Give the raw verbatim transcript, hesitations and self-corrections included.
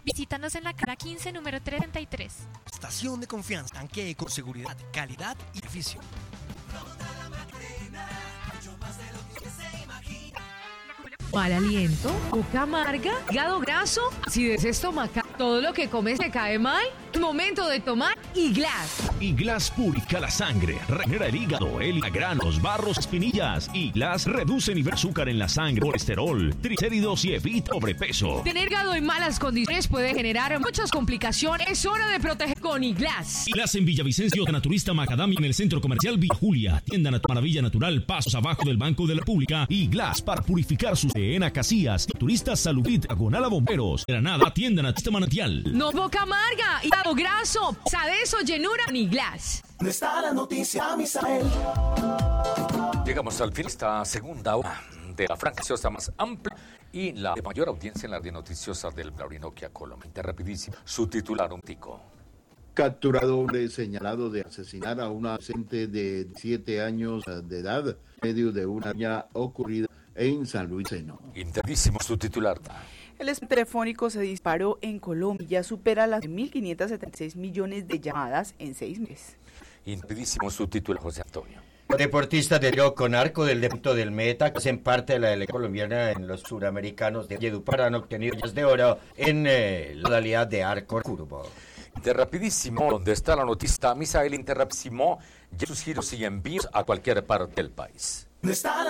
Visítanos en la cara quince, número treinta y tres. Estación de confianza, tanque con seguridad, calidad y servicio. Mal aliento, boca amarga, hígado graso, acidez estomacal, todo lo que comes se cae mal. Momento de tomar Iglas. Iglas purifica la sangre, regenera el hígado, el granos, barros, espinillas. Iglas reduce el nivel de azúcar en la sangre, colesterol, triglicéridos y evita sobrepeso. Tener hígado en malas condiciones puede generar muchas complicaciones. Es hora de proteger con Iglas. Iglas en Villavicencio, Naturista Macadamia en el Centro Comercial Villa Julia. Tienda Nat- Maravilla Natural, pasos abajo del Banco de la República. Iglas para purificar sus en Casillas. Turistas Saludit, Diagonal a Bomberos. Granada, tienda Natista Manantial. No boca amarga, hígado graso, sadeso, llenura, ni Iglas. ¿Dónde está la noticia, Misael? Llegamos al fin de esta segunda hora de la franquiciosa más amplia y la de mayor audiencia en la de noticiosas del Orinoquia, Colombia. Rapidísimo, su titular, un tico. Capturado hombre señalado de asesinar a una adolescente de siete años de edad en medio de una riña ocurrida en San Luis Seno. Interdísimo, su titular. El spam telefónico se disparó en Colombia y ya supera las mil quinientos setenta y seis millones de llamadas en seis meses. Interdísimo, su titular, José Antonio. Los deportistas de tiro con arco del departamento del Meta, que hacen parte de la delegación colombiana en los suramericanos de Valledupar, han obtenido medallas de oro en eh, la modalidad de arco curvo. Interrapidísimo, donde está la noticia, Misael Interrapidísimo, ya sus giros y envíos a cualquier parte del país. ¿Dónde está la